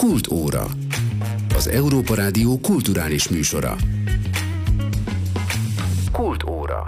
Kultóra. Az Európa Rádió kulturális műsora. Kultóra.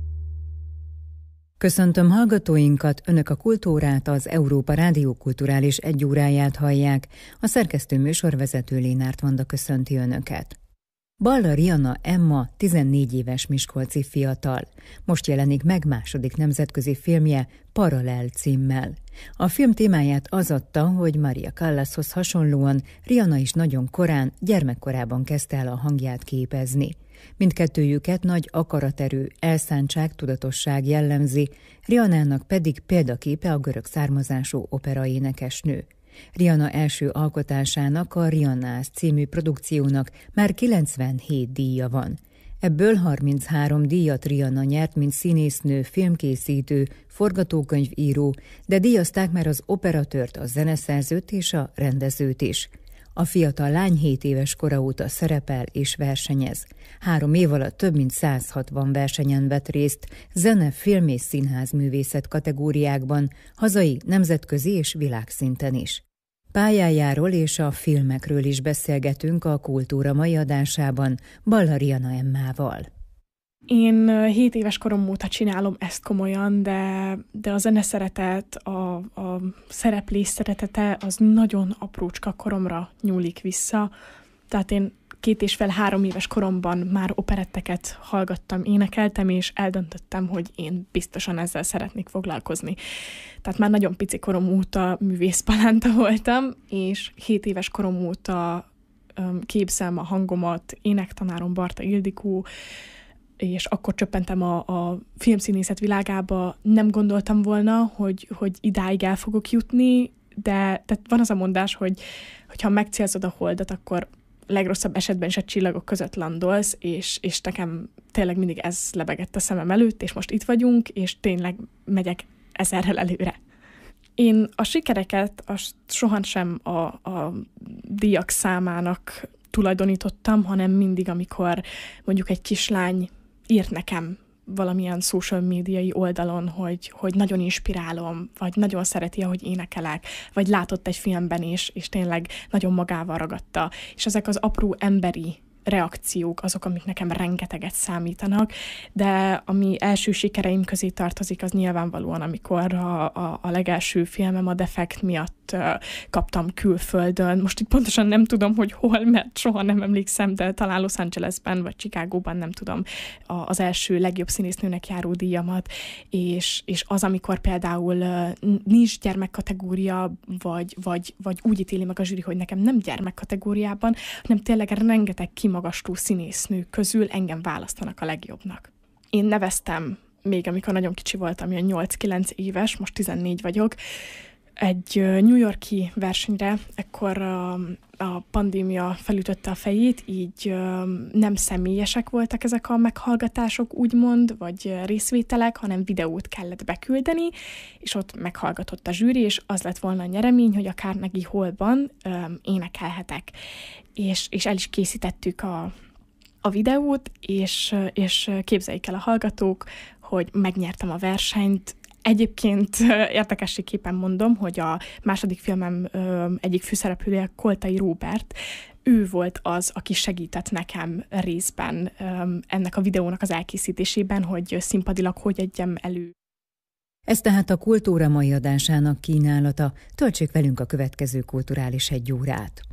Köszöntöm hallgatóinkat, Önök a Kultórát, az Európa Rádió kulturális egyóráját hallják. A szerkesztő műsorvezető Lénárt Vanda köszönti Önöket. Balla Rianna Emma 14 éves miskolci fiatal. Most jelenik meg második nemzetközi filmje Paralel címmel. A film témáját az adta, hogy Maria Callashoz hasonlóan Rianna is nagyon korán, gyermekkorában kezdte el a hangját képezni. Mindkettőjüket nagy akaraterő, elszántság, tudatosság jellemzi, Riannának pedig példaképe a görög származású operaénekesnő. Rianna első alkotásának, a Riannász című produkciónak már 97 díja van. Ebből 33 díjat Rianna nyert, mint színésznő, filmkészítő, forgatókönyvíró, de díjazták már az operatőrt, a zeneszerzőt és a rendezőt is. A fiatal lány 7 éves kora óta szerepel és versenyez. 3 év alatt több mint 160 versenyen vett részt, zene, film és színházművészet kategóriákban, hazai, nemzetközi és világszinten is. Pályájáról és a filmekről is beszélgetünk a Kultúra mai adásában Balla Rianna Emmával. Én 7 éves korom óta csinálom ezt komolyan, de a zeneszeretet, a szereplés szeretete az nagyon aprócska koromra nyúlik vissza. Tehát én 2,5-3 éves koromban már operetteket hallgattam, énekeltem, és eldöntöttem, hogy én biztosan ezzel szeretnék foglalkozni. Tehát már nagyon pici korom óta művészpalánta voltam, és 7 éves korom óta képzem a hangomat, énektanárom Barta Ildikó, és akkor csöppentem a filmszínészet világába. Nem gondoltam volna, hogy idáig el fogok jutni, de tehát van az a mondás, hogy ha megcélzod a holdat, akkor legrosszabb esetben is a csillagok között landolsz, és nekem tényleg mindig ez lebegett a szemem előtt, és most itt vagyunk, és tényleg megyek ezerrel előre. Én a sikereket sohasem a díjak számának tulajdonítottam, hanem mindig, amikor mondjuk egy kislány írt nekem valamilyen social médiai oldalon, hogy nagyon inspirálom, vagy nagyon szereti, ahogy énekelek, vagy látott egy filmben és tényleg nagyon magával ragadta. És ezek az apró emberi reakciók azok, amik nekem rengeteget számítanak, de ami első sikereim közé tartozik, az nyilvánvalóan, amikor a legelső filmem a Defekt miatt kaptam külföldön. Most itt pontosan nem tudom, hogy hol, mert soha nem emlékszem, de talán Los Angelesben vagy Chicagóban, nem tudom, az első legjobb színésznőnek járó díjamat, és az, amikor például nincs gyermekkategória, vagy úgy ítéli meg a zsűri, hogy nekem nem gyermekkategóriában, hanem tényleg rengeteg kimagasló színésznő közül engem választanak a legjobbnak. Én neveztem, még amikor nagyon kicsi voltam, ilyen 8-9 éves, most 14 vagyok, egy New York-i versenyre, ekkor a pandémia felütötte a fejét, így nem személyesek voltak ezek a meghallgatások, úgymond, vagy részvételek, hanem videót kellett beküldeni, és ott meghallgatott a zsűri, és az lett volna a nyeremény, hogy a Carnegie Hallban énekelhetek. És el is készítettük a videót, és képzeljék el a hallgatók, hogy megnyertem a versenyt. Egyébként érdekességképpen mondom, hogy a második filmem egyik főszereplője, Koltai Róbert, ő volt az, aki segített nekem részben ennek a videónak az elkészítésében, hogy színpadilag hogy adjam elő. Ez tehát a Kultúra mai adásának kínálata. Töltsék velünk a következő kulturális egyórát.